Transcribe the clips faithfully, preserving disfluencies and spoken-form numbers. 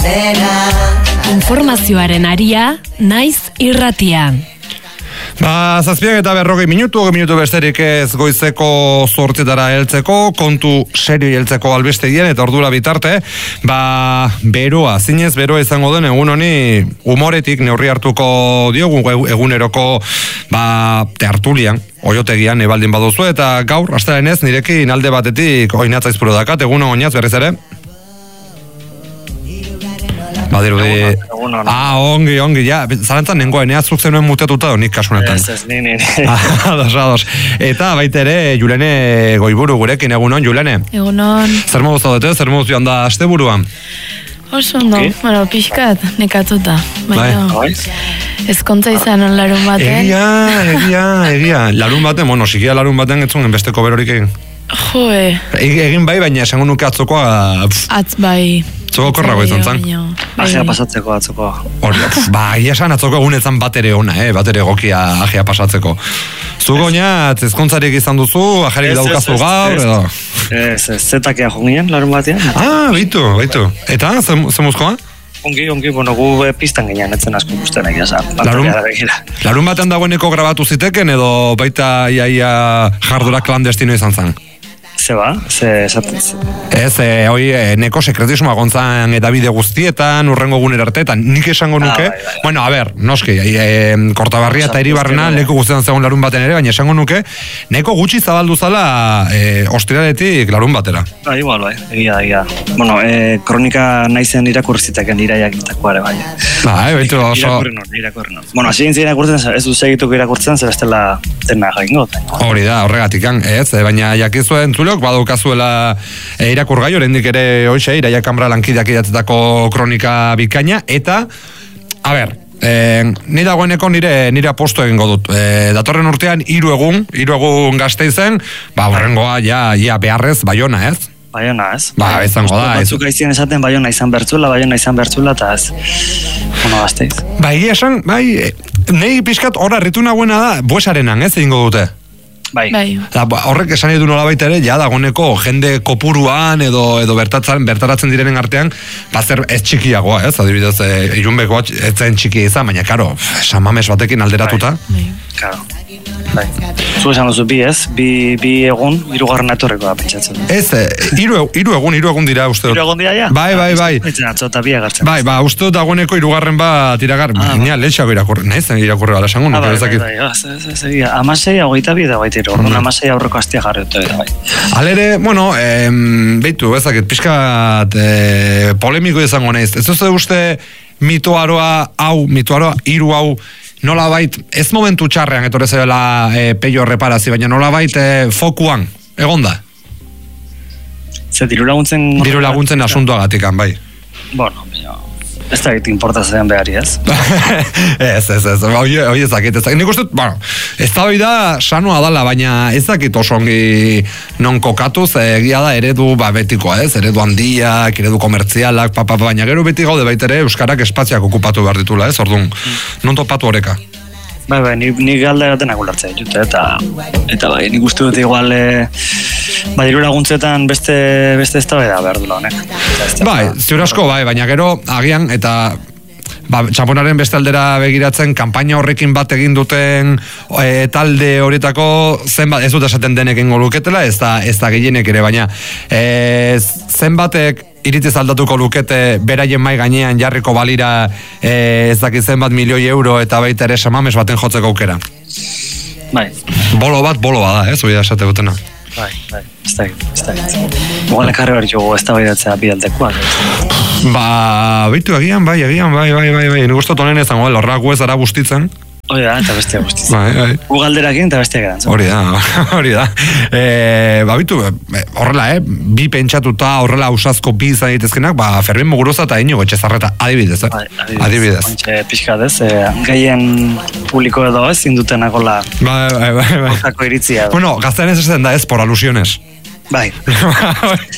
Informazioaren aria, naiz irratia. Ba, zazpiak eta berrogei minutu, minutu besterik ez goizeko zortzitara heltzeko, kontu serio heltzeko albestegien eta ordura bitarte, ba, beroa, zinez beroa izango den egun honi umoretik neurri hartuko diogu eguneroko, ba, tertulian, oiotegian ebaldin baduzu, eta gaur, astelenez, nirekin alde batetik oinatzaiz puro dakat, egun oinatz berriz ere? Badirudi, ah, ongi, ongi, ja, zarantzan nengoen, eazuk zenuen mutetuta nik kasunetan. Ez, ez, nini. Ados, ados. Eta baitere, Julene Goiburu gurekin, egunon, Julene? Egunon. Zer modu zaudete, zer modu joan da aste buruan? Oso ondo, okay. Bueno, pixkat, nekatuta. Baina, Bai. ezkontza izan on larun baten. Egia, egia, egia. Larun baten, bueno, sikia larun baten etzun besteko berorik egin. Joe. Egin bai, baina esango nuke atzokoa... Atz bai. Zoko korrago izan zan. Ajea pasatzeko atzokoa. Hori, ba, ia esan atzoko egunetan batere ona, eh? Batere egokia ajea pasatzeko. Zu goinat, ezkontzarik izan duzu, ajarik daukazu gaur, edo? Ez, ez, zetakea jongien, larun batean. Ah, baitu, baitu. Eta, ze muzkoa? Ongi, ongi, bueno, gu pistan ginean etzen asko guztien egia zan. Larun, larun batean dagoeneko grabatu ziteken, edo baita iaia jardura klandestino izan zan? Ze ba, ze esaten ze. Ez, e, hoi, e, neko sekretismoa gontzan eta bide guztietan, urrengo guner arteetan, nik esango nuke, ah, bai, bai. Bueno, a ber, noski, e, e, Kortabarria eta Iribarrena leku guztietan zegoen larun baten ere, baina esango nuke, neko gutxi zabaldu zala e, ostiraletik larun batera. Ba, igual, bai, egia, egia. Bueno, e, kronika naizen irakurriziteken iraiak itakoare, bai. Ba, e, baitu oso... Irakurri non, irakurri non. Bueno, hasi gintzen irakurtzen, ez du segituko irakurtzen, zer bestela dena jaingo. Hori da, horregatik, ez, baina jakizuen entzule badaukazuela e, irakurgai, oraindik ere hoxe, Iraia Kamara lankideak idatzetako kronika bikaina, eta, a ber, e, ni dagoeneko nire nire aposto egingo dut. E, datorren urtean hiru egun, hiru egun Gasteizen, ba, horrengoa ja, ja beharrez Baiona, ez? Baiona, ez? Ba, izango da, ez. Batzuk aizien esaten Baiona izan bertzula, Baiona izan bertzula, eta ez, bueno, Gasteiz. Ba, egia esan, bai, nahi pixkat horra ritu nagoena da, buesarenan, ez, egingo dute? Bai. Bai. Da, horrek esan edu nola baita ere, ja dagoeneko jende kopuruan edo edo bertatzen, bertaratzen direnen artean, bazer ez txikiagoa, ez? Adibidez, e, irunbeko ez zen txikia izan, baina karo, samames batekin alderatuta. Bai. Karo. Bai. Zu esan duzu bi, ez? Bi, bi egun, hirugarren etorrekoa pentsatzen. Ez, hiru hiru egun, hiru egun dira uste dut. Hiru egun dira ja? Bai, bai, bai. Etzen atzo eta bi agartzen. Bai, ba, uste dut dagoeneko hirugarren bat iragar, ah, baina lehexago irakurri, nahi zen irakurri bala esango, ah, bai, bai, bai, bai, bai, amasei, hogeita bi da baita orduan amasei aurreko astia jarri dut, bai. Alere, bueno, em, beitu, ezakit, pixkat e, polemiko izango naiz. Ez uste uste mitoaroa hau, mitoaroa hiru hau, nola bait, ez momentu txarrean etorre zela e, peio reparazi, baina nola bait e, fokuan, egonda? Ze diru laguntzen... Diru laguntzen asuntoagatikan, bai. Bueno, ez da egit importatzen behari, ez? ez, ez, ez, hoi ezakit, ezakit. Nik uste, bueno, ez da hoi da sanoa dala, baina ezakit oso ongi non kokatuz, egia da eredu ba, betikoa, ez? Eredu handiak, eredu komertzialak, papa, baina gero beti gaude baitere euskarak espazioak okupatu behar ditula, ez? Orduan, non topatu horeka? Bai, bai, nik ni galde gaten agulartzen ditut, eta, eta bai, nik uste dut igual, e, ba, diru laguntzetan beste, beste ez da behar dula, honek. Bai, ziur asko, bai, baina gero, agian, eta ba, txaponaren beste aldera begiratzen, kanpaina horrekin bat egin duten e, talde horietako zenbat, ez dut esaten denek ingo luketela, ez da, ez da gehienek ere, baina e, zenbatek iritziz aldatuko lukete beraien mai gainean jarriko balira e, ez dakit zenbat milioi euro eta baita ere samames baten jotzeko aukera. Bai. Bolo bat, bolo bada, ez, hori da esate gutena. Bai, bai, ez da, ez da. Igual ekarri hori jogo ez da baidatzea bidaldekoak. Ba, bitu egian, bai, egian, bai, bai, bai, bai, nik ustot honen ezango, lorrak guez ara bustitzen. Hori da, eta bestia guztiz. Bai, bai. Gu galderakin eta bestia geran. Hori da, hori da. E, ba, bitu, horrela, eh, bi pentsatuta horrela ausazko bi izan ditezkenak, ba, Fermin Muguruza eta Inigo Etxezarreta, adibidez, eh? Bai, adibidez. Adibidez. Ontxe pixkadez, eh, gehien publiko edo ez, indutenakola bai, bai, bai, bai. Ozako iritzia. Bueno, gaztean ez ezen da ez, por alusiones. Bai.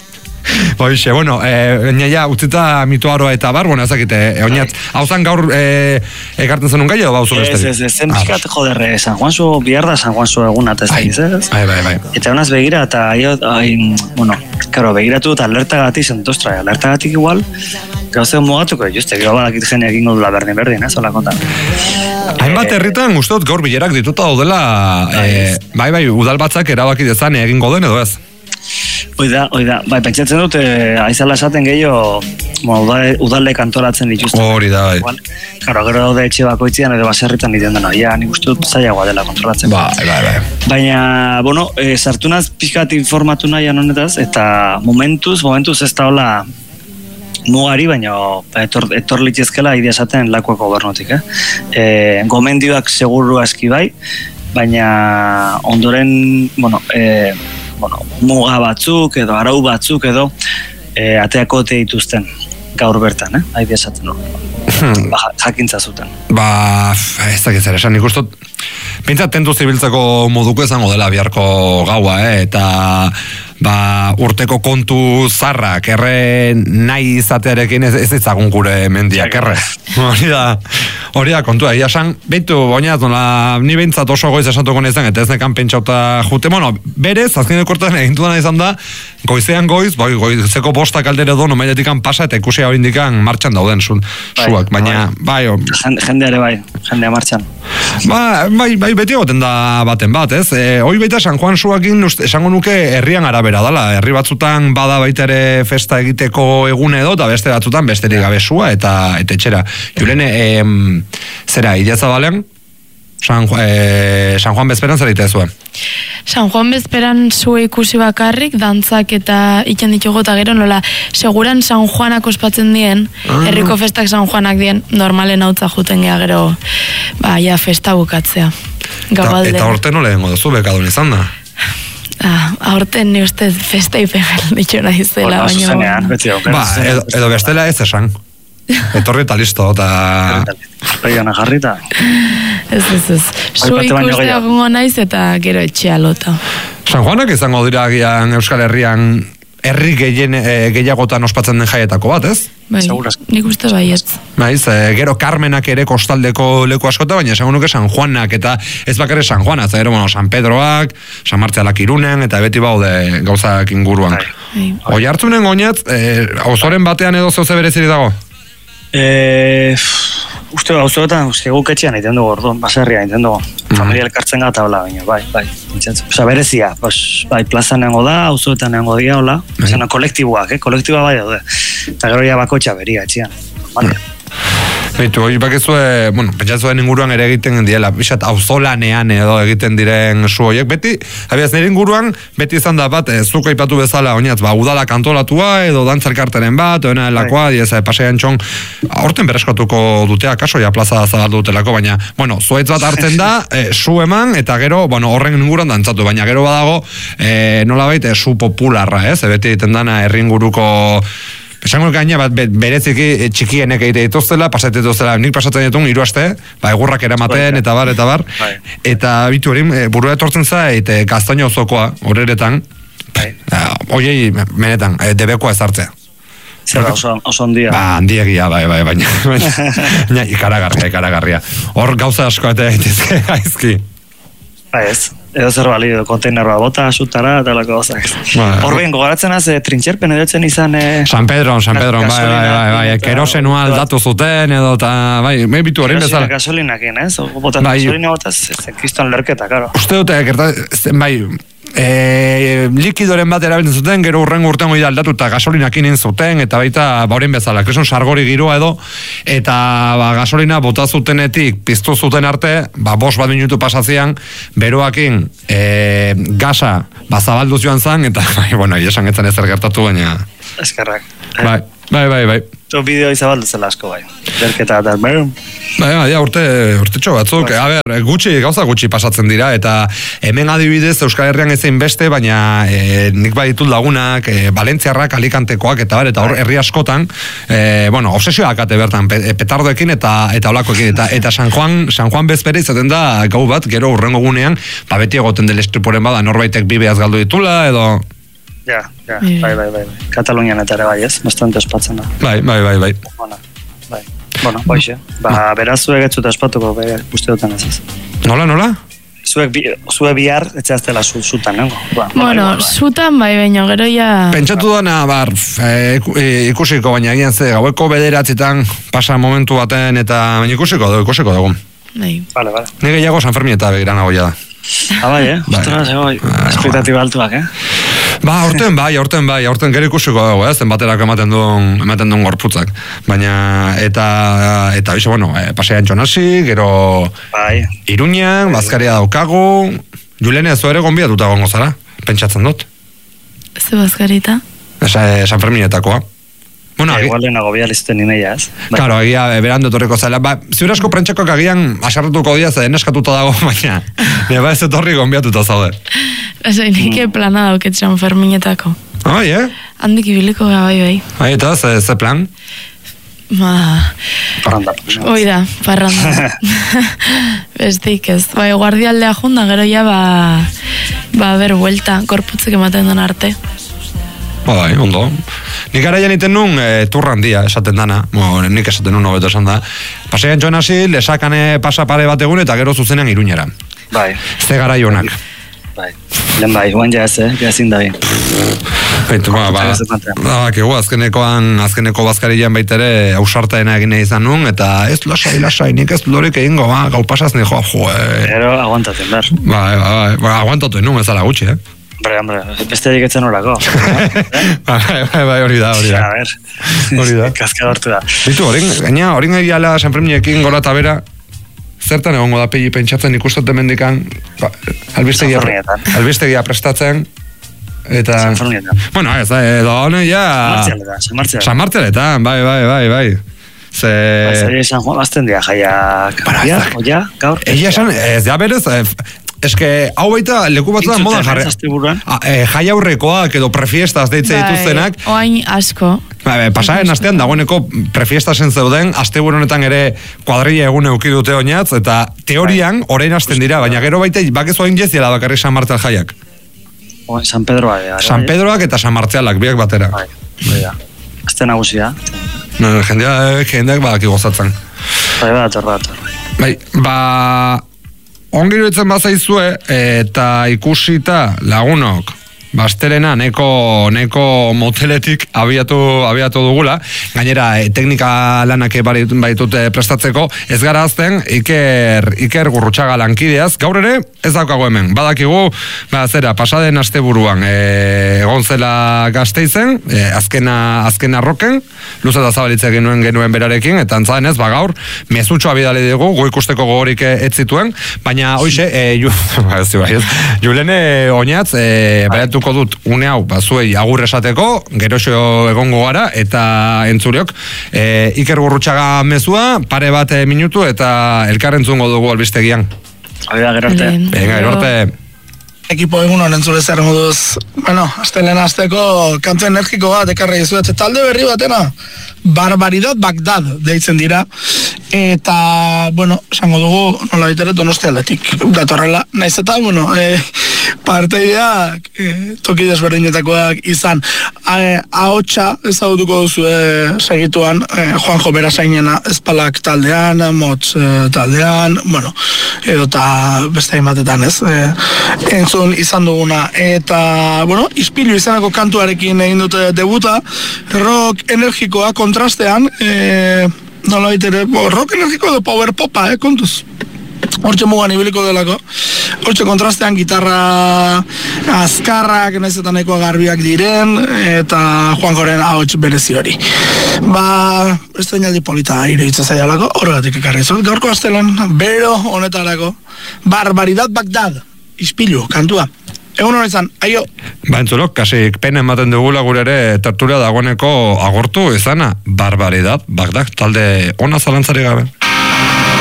Hoixe, bueno, eh, ja, utzita mitoaroa eta bar, bueno, ezakite, eh, oinat, hauzan gaur eh, ekartzen zenun gai edo bauzu besterik? Ez, ez, ez, zen pixkat, joder, San Juanzo, bihar da San Juanzo egunat ez dakiz, ez? Bai, bai, bai. Eta honaz begira, eta, ai, bueno, karo, begiratu eta alertagatik zentostra, alertagatik igual, gauzeo mugatuko, juste, gero badakit jene egingo dula berdin-berdin, ez, hola kontan. Hainbat herritan, uste dut gaur bilerak dituta daudela, eh, bai, bai, udal batzak erabaki dezan egingo den edo ez? Oida, oida, bai, pentsatzen dut, eh, aizala esaten gehiago, bueno, udale, udale kantolatzen dituzten. Hori da, bai. Igual, claro, gero daude etxe bakoitzian edo baserritan diten dena, ja, nik uste dut zailagoa dela kontrolatzen. Bai, bai, bai. Baina, bueno, e, sartu naz pixkat informatu nahian honetaz, eta momentuz, momentuz ez da hola mugari, baina etor, etor litezkela idea esaten lakuako gobernutik, eh? E, gomendioak seguru aski bai, baina ondoren, bueno, e, bueno, muga batzuk edo arau batzuk edo e, ateako te dituzten gaur bertan, eh? Aidea esaten hori. Ba, jakintza zuten. Ba, ez dakit zer esan, nik ustot, pintzat tentu zibiltzeko moduko izango dela biharko gaua, eh? Eta ba, urteko kontu zarrak, erre nahi izatearekin ez, ez itzagun gure mendiak, erre. Hori da, hori da kontua, ia san, behitu, oinat, nola, ni behintzat oso goiz esatuko nezan, eta ez nekan pentsauta jute, bueno, berez, azkeneko kortan egin dudan izan da, goizean goiz, boi, goizeko bostak aldere do, nomailetikan pasa, eta ikusi hori indikan martxan dauden su, bai, suak, baina, bai, bai jendeare bai, jendea martxan. Ba, bai, bai, beti goten da baten bat, ez? E, hoi baita San Juan suakin esango nuke herrian arabera dala, herri batzutan bada baita ere festa egiteko egune edo, eta beste batzutan besterik gabe sua, eta, eta etxera. Julene, e, zera, Idiazabalean, San, e, San Juan bezperan zer egitea zuen? San Juan bezperan zue ikusi bakarrik, dantzak eta itzen ditugu eta gero nola, seguran San Juanak ospatzen dien, ah. herriko festak San Juanak dien, normalen hautza juten gea gero, ba, ja, festa bukatzea. Gabalde. Eta horte nola egingo duzu, bekadun izan da? Ah, aurten ni uste festa ipegal ditu nahi zela, baina... Ba, edo, edo bestela ez esan. Etorri eta listo, eta... Peiana jarrita. Ez, ez, ez. Zu ikustea gongo naiz eta gero etxea lota. San Juanak izango dira gian Euskal Herrian herri gehien, e, gehiagotan ospatzen den jaietako bat, ez? Bai, nik uste baietz. Baiz, e, gero Carmenak ere kostaldeko leku askota, baina esango nuke San Juanak, eta ez bakarrik San Juana, eta gero, bueno, San Pedroak, San Martzialak Irunen, eta beti baude gauzak inguruan. Bai. Oi hartzunen goinat, e, auzoren batean edo zeuze berezirik dago? Eh, uste auzoetan guk etxean egiten dugu, orduan, baserria egiten dugu. Mm. Familia elkartzen gata, hola, baina, bai, bai. Osa, berezia, pues, bai, plazan nengo da, auzoetan nengo dia, hola. Mm. Zena, kolektiboak, eh, kolektiboa bai daude. Eta gero ja bakotxa beria etxean. Normal. Beitu, hori bakezue, bueno, pentsatzuen inguruan ere egiten diela, bisat, auzolanean edo egiten diren zu horiek, beti, abiaz, nire inguruan, beti izan da bat, e, zuko ipatu bezala, oinatz, ba, udala kantolatua, edo dantzarkarteren bat, edo lakoa, diez, e, pasean txon, horten bereskatuko dutea, kaso, ja, plaza zabaldu dutelako, baina, bueno, zuetz bat hartzen da, e, zu eman, eta gero, bueno, horren inguruan dantzatu, baina gero badago, e, nola baita, zu popularra, ez, e, beti egiten dana, herri inguruko, esango gaina bat bereziki txikienek egite dituztela, pasatzen dituztela, nik pasatzen ditun hiru aste, ba egurrak eramaten eta bar eta bar. Bai. Eta bitu hori burua etortzen zait Gaztaino auzokoa horeretan. Bai. Oiei benetan debekoa ezartzea. Zer oso oso handia. Ba, handiegia bai bai baina. Baina ikaragarria, ikaragarria. Hor gauza asko eta daitezke gaizki. Ba ez. Edo zer bali, edo konteiner bat bota, asutara, eta lako gozak. Hor behin, gogaratzen az, trintxerpen edotzen izan... E, San Pedro, San Pedro, bai, bai, bai, bai, kerosenua aldatu zuten, edo, eta, bai, me bitu horrein bezala. Gasolinakin, ez? Bota gasolina bota, kriston lerketa, karo. Uste dute, gertatzen, bai, e, likidoren bat erabiltzen zuten, gero urrengo urten hori aldatu eta gasolinakin zuten, eta baita, bauren bezala, kreson sargori giroa edo, eta ba, gasolina bota zutenetik, piztu zuten arte, ba, bos bat minutu pasazian, beroakin, e, gasa, ba, zabaldu zioan zan, eta, bai, bueno, esan etzen ezer gertatu, baina... Eskerrak. Bai, bai, bai, bai. Zo bideo izabaldu zela asko, bai. Derketa eta, bai. Bai, bai, urte, urte txo batzuk, a ber, gutxi, gauza gutxi pasatzen dira, eta hemen adibidez Euskal Herrian ezein beste, baina e, nik baditut lagunak, e, Valentziarrak, Alicantekoak, eta bar, eta hor, herri askotan, e, bueno, obsesioak ate bertan, pe, petardoekin eta eta olakoekin, eta eta San Juan, San Juan bezpere izaten da, gau bat, gero urrengo gunean, ba beti egoten del estriporen bada, norbaitek bi behaz galdu ditula, edo... Ja, ja, bai, bai, bai. Katalunian eta ere bai, ez? Bastante ospatzen da. Bai, bai, bai, bai. Bona, bai. Bueno, boixe. Ba, beraz zuek etzuta ospatuko, bai, uste duten ez ez. Nola, nola? Zuek, bi, zuek bihar etxeaztela zu, zutan, nengo? Ba, Bueno, bai, bai. zutan bai, baina gero ja... Pentsatu dana, bar, e, ikusiko, baina egian ze, gaueko bederatzitan pasa momentu baten, eta baina ikusiko dugu, ikusiko dugu. Bai. Vale, vale. Nire gehiago San Fermin eta begiran nagoia da. Ah, bai, eh? Ostras, bai, espektatiba altuak, eh? Ba, aurten bai, aurten bai, aurten gero ikusiko dugu, ez, zenbaterako ematen duen, ematen duen gorputzak. Baina, eta, eta, bizo, bueno, e, pasean txonasi, gero Bai. Iruñan, bazkaria daukagu, Julene, zo ere gonbidatuta gongo zara, pentsatzen dut. Ze bazkarita? Esa, e, San Ferminetakoa. Bueno, Igual lehenago bializten nimeia, ez? Bai. Claro, agia berandu etorriko zela. Ba, ziur asko prentxakoak agian asartuko dira, zaden eskatuta dago, baina neba ez etorri gonbiatuta zaude. Ose, nike plana dauket San Ferminetako. Bai, eh? Handik ibiliko gara, bai, bai. Bai, eta ze, ze plan? Ba... Parranda. Hoi da, parranda. Bestik ez. Bai, guardialdea junda, gero ja, ba... Ba, ber, buelta, korputzik ematen den arte. Ba, bai, ondo. Nik araian iten nun e, turran dia, esaten dana. Mo, nik esaten nun hobeto esan da. Pasean joan hasi, lesakane pasa pare bat egun eta gero zuzenean Iruñera. Bai. Ze gara joanak. Bai. Lehen bai, guan ja ez, eh? Gazin da bi. Baitu, ba, ba, ba, kegu, azkenekoan, azkeneko bazkarian baitere ausartaena egine izan nun, eta ez lasai, lasai, nik ez lorik egingo, ba, gau pasaz nijo, jo, e... Ero aguantatzen behar. Ba, ba, ba, ba, aguantatu nun, ez ala gutxi, eh? Hombre, hombre, beste diketzen horako. Bai, bai, bai, hori da, hori da. A ver, Hori da. kaska gortu da. Bitu, horin, gaina, horin egiala San Ferminekin gora eta bera, zertan egongo da pegi pentsatzen ikustoten mendikan, ba, albistegia, San Ferminetan. albistegia prestatzen, eta... San Ferminetan. Bueno, ez da, edo hone, ja... Martzialetan, San Martzialetan. San Martzialetan, bai, bai, bai, bai. Ze... Bazari San Juan bazten dira, jaiak, Bara, ja, ez da- oia, gaur. Egia esan, ez da berez, eh, eske, hau baita leku batzutan Intzutan, modan jarri. ez, asteburuan? Ah, eh, jai aurrekoak edo prefiestas deitze dituztenak, Bai, oain asko. ba, be, pasaren astean dagoeneko prefiestasen zeuden, asteburu honetan ere kuadrilla egun euki dute oinatz, eta teorian orain hasten dira, baina gero baita bakezu hain jeziela bakarrik San Martzial jaiak. O, San Pedro bai. San Pedroak eta San Martzialak, biak batera. Bai, bai da. Azte nagusia. No, jendeak, jendeak badaki gozatzen. Bai, bat, bat, bat. Bai, ba... Ongi iruditzen bazaizue, eta ikusita lagunok, bastelena neko, neko moteletik abiatu, abiatu dugula, gainera e, teknika lanak baitut prestatzeko, ez gara azten Iker, Iker Gurrutxaga lankideaz, gaur ere ez daukago hemen, badakigu, ba, zera, pasaden asteburuan e, egon zela Gasteizen, e, azkena, azkena roken, luze da zabalitze genuen genuen berarekin, eta antzaden ez, ba gaur, mezutxoa bidali dugu, gu ikusteko gogorik ez zituen, baina hoxe, e, ju, Julene oinatz, e, baiatu dut une hau bazuei agur esateko, geroxo egongo gara eta entzuleok e, Iker Gurrutxaga mezua, pare bat e, minutu eta elkarrentzungo dugu albistegian. Hori da, gero arte. Venga, gero arte. Ekipo egun honen zure zer moduz, bueno, astelen asteko kantu energiko bat ekarri dizuet, talde berri batena, Barbaridad Bagdad deitzen dira, eta, bueno, esango dugu, nola bitere Donostia aldetik datorrela, naiz eta, bueno, e, parteideak e, toki desberdinetakoak izan, e, ahotsa ezagutuko duzu e, segituan, e, Juanjo Berasainena Ezpalak taldean, Motz e, taldean, bueno, edo eta beste hainbatetan ez, e, entzun izan duguna, eta, bueno, Ispilu izanako kantuarekin egin dute debuta, rock energikoa kontrastean, e, nola baitere, rock energikoa edo power popa, eh, kontuz. Hortxe mugan ibiliko delako, hortxe kontrastean gitarra azkarrak, nahiz eta nahikoa garbiak diren, eta Juanjoren ahots berezi hori. Ba, ez da inaldi polita iruditzen zaialako, horregatik ekarri zut, gaurko astelen, bero honetarako, Barbaridad Bagdad, Ispilu, kantua. Egun hori izan, aio! Ba, entzulok, kasik pena ematen dugula gure ere tertulia dagoeneko agortu izana, Barbaridad Bagdad, talde ona zalantzari gabe.